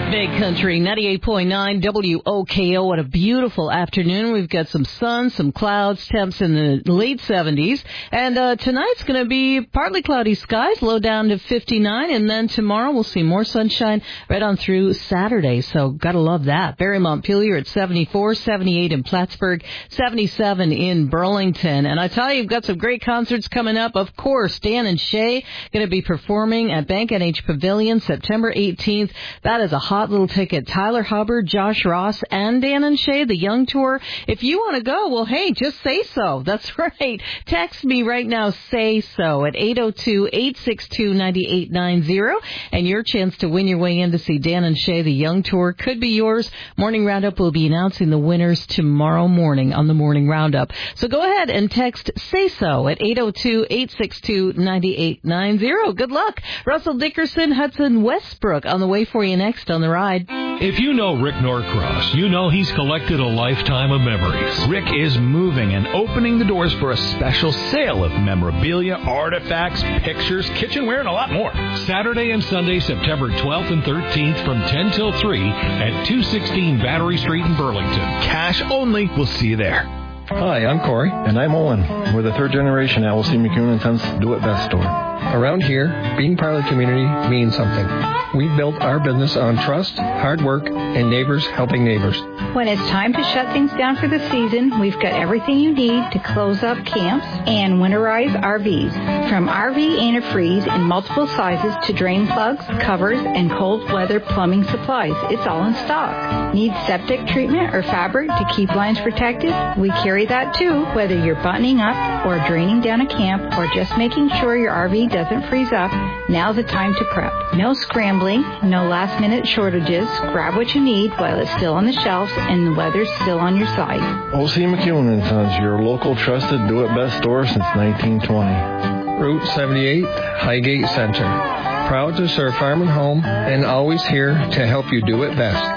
Big Country 98.9 WOKO. What a beautiful afternoon. We've got some sun, some clouds, temps in the late 70s. And tonight's going to be partly cloudy skies, low down to 59. And then tomorrow we'll see more sunshine right on through Saturday. So got to love that. Barrie Montpelier at 74, 78 in Plattsburgh, 77 in Burlington. And I tell you, we've got some great concerts coming up. Of course, Dan and Shay going to be performing at Bank NH Pavilion September 18th. That is a hot little ticket. Tyler Hubbard, Josh Ross, and Dan and Shay, the Young Tour. If you want to go, well, hey, just say so. That's right. Text me right now, say so, at 802-862-9890. And your chance to win your way in to see Dan and Shay, the Young Tour, could be yours. Morning Roundup will be announcing the winners tomorrow morning on the Morning Roundup. So go ahead and text say so at 802-862-9890. Good luck. Russell Dickerson, Hudson Westbrook on the way for you next on the ride. If you know Rick Norcross, you know he's collected a lifetime of memories. Rick is moving and opening the doors for a special sale of memorabilia, artifacts, pictures, kitchenware, and a lot more. Saturday and Sunday, September 12th and 13th from 10 till 3 at 216 Battery Street in Burlington. Cash only. We'll see you there. Hi, I'm Corey. And I'm Owen. We're the third generation at L.C. McEwen & Sons Do-It-Best store. Around here, being part of the community means something. We've built our business on trust, hard work, and neighbors helping neighbors. When it's time to shut things down for the season, we've got everything you need to close up camps and winterize RVs. From RV antifreeze in multiple sizes to drain plugs, covers, and cold weather plumbing supplies, it's all in stock. Need septic treatment or fabric to keep lines protected? We carry that too. Whether you're buttoning up or draining down a camp or just making sure your RV doesn't freeze up, now's the time to prep. No scrambling, no last-minute shortages. Grab what you need while it's still on the shelves and the weather's still on your side. O.C. McEwen & Sons, your local trusted Do-It-Best store since 1920. Route 78, Highgate Center. Proud to serve farm and home and always here to help you do it best.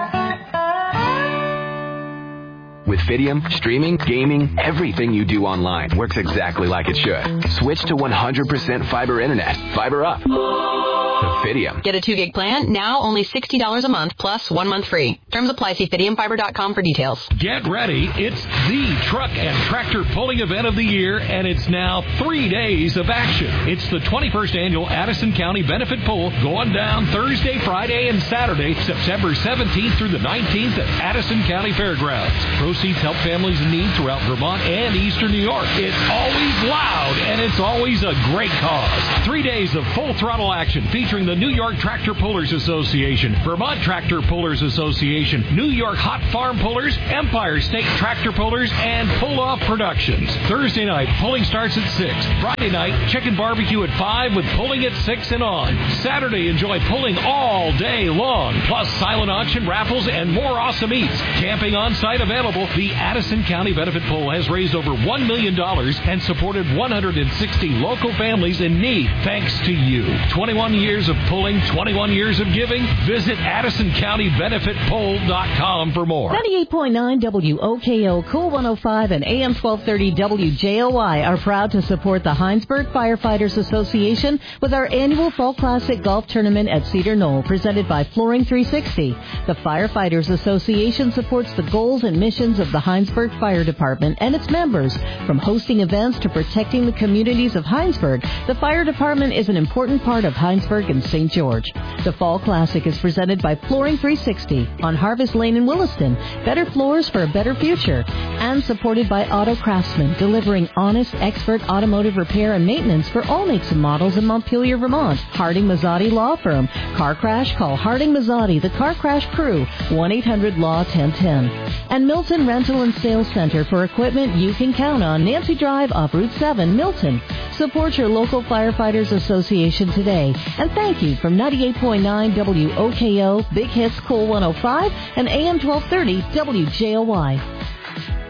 With Fidium, streaming, gaming, everything you do online works exactly like it should. Switch to 100% fiber internet. Fiber up. To Fidium. Get a 2-gig plan, now only $60 a month plus 1 month free. Terms apply. See FidiumFiber.com for details. Get ready. It's the truck and tractor pulling event of the year, and it's now 3 days of action. It's the 21st annual Addison County Benefit Pull going down Thursday, Friday, and Saturday, September 17th through the 19th at Addison County Fairgrounds. Proceeds help families in need throughout Vermont and Eastern New York. It's always loud, and it's always a great cause. 3 days of full throttle action featuring the New York Tractor Pullers Association, Vermont Tractor Pullers Association, New York Hot Farm Pullers, Empire State Tractor Pullers, and Pull Off Productions. Thursday night, pulling starts at 6. Friday night, chicken barbecue at 5 with pulling at 6 and on. Saturday, enjoy pulling all day long, plus silent auction, raffles, and more awesome eats. Camping on site available. The Addison County Benefit Pull has raised over $1 million and supported 160 local families in need thanks to you. 21 years of pulling, 21 years of giving. Visit AddisonCountyBenefitPull.com for more. 98.9 WOKO, Cool 105, and AM 1230 WJOY are proud to support the Heinsberg Firefighters Association with our annual Fall Classic Golf Tournament at Cedar Knoll, presented by Flooring 360. The Firefighters Association supports the goals and missions of the Heinsberg Fire Department and its members. From hosting events to protecting the communities of Heinsberg, the Fire Department is an important part of Heinsberg and St. George. The Fall Classic is presented by Flooring 360 on Harvest Lane in Williston. Better floors for a better future. And supported by Auto Craftsman, delivering honest, expert automotive repair and maintenance for all makes and models in Montpelier, Vermont. Harding Mazzotti Law Firm. Car crash? Call Harding Mazzotti, the Car Crash Crew, 1-800-LAW-1010. And Milton Rental and Sales Center for equipment you can count on. Nancy Drive off Route 7, Milton. Support your local Firefighters Association today. And thank you from 98.9 WOKO, Big Hits, Cool 105, and AM 1230 WJOY.